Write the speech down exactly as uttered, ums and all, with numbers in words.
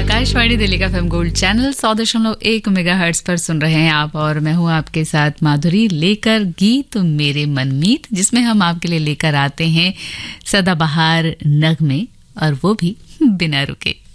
आकाशवाणी दिल्ली का FM gold channel सौ दशमलव एक मेगाहर्ट्ज पर सुन रहे हैं आप, और मैं हूं आपके साथ माधुरी, लेकर गीत मेरे मनमीत, जिसमें हम आपके लिए लेकर आते हैं सदाबहार नगमे, और वो भी बिना रुके।